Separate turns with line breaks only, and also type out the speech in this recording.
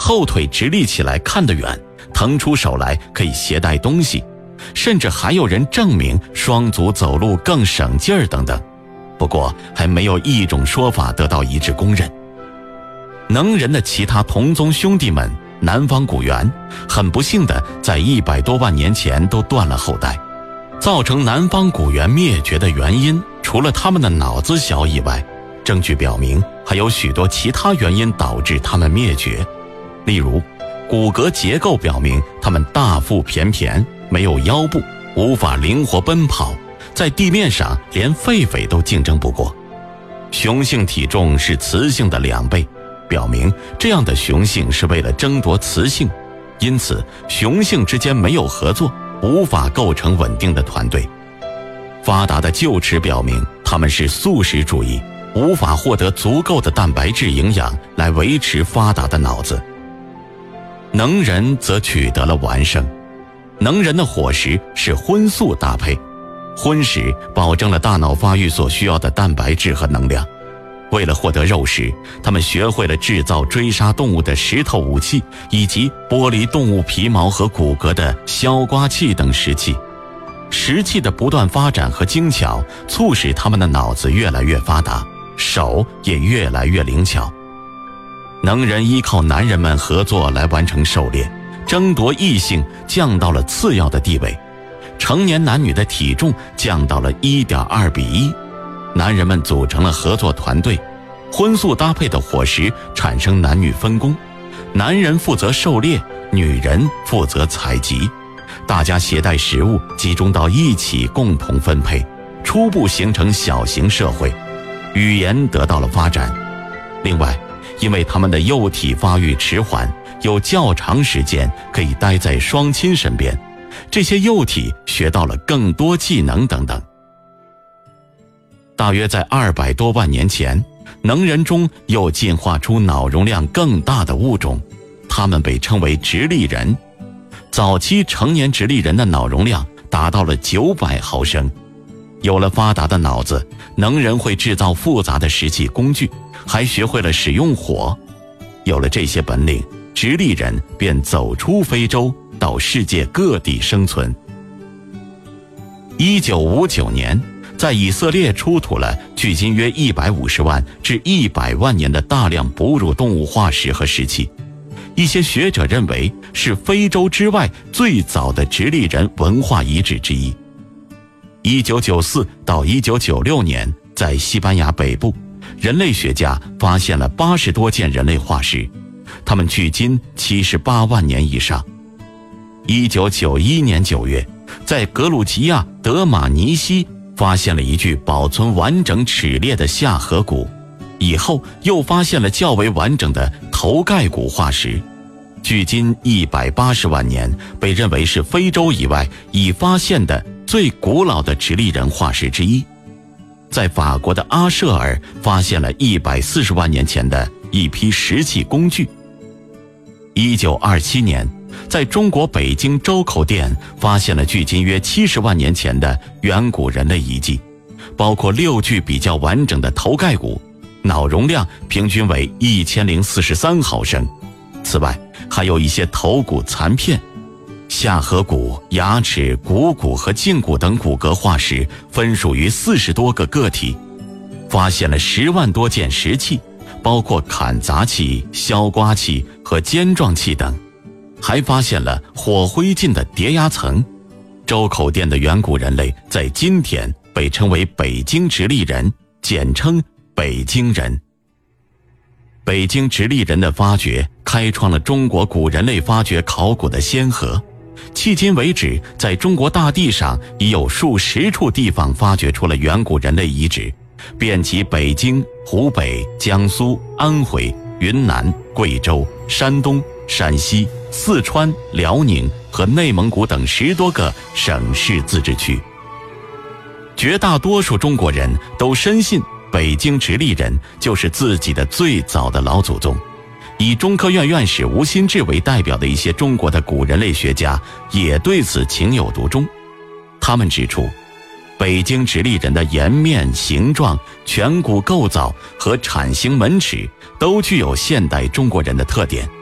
后腿直立起来看得远，腾出手来可以携带东西，甚至还有人证明双足走路更省劲儿等等。不过还没有一种说法得到一致公认。能人的其他同宗兄弟们南方古猿很不幸的在100多万年前都断了后代。造成南方古猿灭绝的原因，除了他们的脑子小以外，证据表明还有许多其他原因导致他们灭绝。例如骨骼结构表明他们大腹便便，没有腰部，无法灵活奔跑，在地面上连狒狒都竞争不过。雄性体重是雌性的2倍，表明这样的雄性是为了争夺雌性，因此雄性之间没有合作，无法构成稳定的团队。发达的臼齿表明他们是素食主义，无法获得足够的蛋白质营养来维持发达的脑子。能人则取得了完胜。能人的伙食是荤素搭配，荤食保证了大脑发育所需要的蛋白质和能量。为了获得肉食，他们学会了制造追杀动物的石头武器，以及剥离动物皮毛和骨骼的削刮器等石器。石器的不断发展和精巧，促使他们的脑子越来越发达，手也越来越灵巧。能人依靠男人们合作来完成狩猎，争夺异性降到了次要的地位。成年男女的体重降到了1.2比1。男人们组成了合作团队，荤素搭配的伙食产生男女分工，男人负责狩猎，女人负责采集，大家携带食物集中到一起共同分配，初步形成小型社会，语言得到了发展。另外，因为他们的幼体发育迟缓，有较长时间可以待在双亲身边，这些幼体学到了更多技能等等。大约在200多万年前，能人中又进化出脑容量更大的物种，他们被称为直立人。早期成年直立人的脑容量达到了900毫升。有了发达的脑子，能人会制造复杂的石器工具，还学会了使用火。有了这些本领，直立人便走出非洲，到世界各地生存。1959年，在以色列出土了距今约150万至100万年的大量哺乳动物化石和石器，一些学者认为是非洲之外最早的直立人文化遗址之一。1994到1996年，在西班牙北部，人类学家发现了80多件人类化石，它们距今78万年以上。1991年9月，在格鲁吉亚德马尼西发现了一具保存完整齿列的下颌骨，以后又发现了较为完整的头盖骨化石，距今180万年，被认为是非洲以外已发现的最古老的直立人化石之一。在法国的阿舍尔发现了140万年前的一批石器工具。1927年，在中国北京周口店发现了距今约70万年前的远古人类遗迹，包括6具比较完整的头盖骨，脑容量平均为1043毫升。此外，还有一些头骨残片。下颌骨、牙齿、股骨和胫骨等骨骼化石分属于40多个个体，发现了10万多件石器，包括砍砸器、削刮器和尖状器等，还发现了火灰烬的叠压层。周口店的远古人类在今天被称为北京直立人，简称北京人。北京直立人的发掘开创了中国古人类发掘考古的先河，迄今为止，在中国大地上已有数十处地方发掘出了远古人类遗址，遍及北京、湖北、江苏、安徽、云南、贵州、山东、陕西、四川、辽宁和内蒙古等10多个省市自治区。绝大多数中国人都深信北京直立人就是自己的最早的老祖宗。以中科院院士吴新志为代表的一些中国的古人类学家也对此情有独钟。他们指出，北京直立人的颜面、形状、颧骨构造和铲形门齿都具有现代中国人的特点，